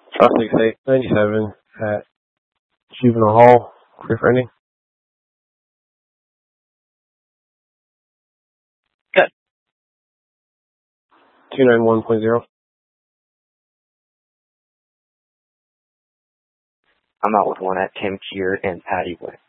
56897 at Juvenile Hall, Griff Ending. Good. 291.0. I'm out with one at Tim Keir and Patty Way.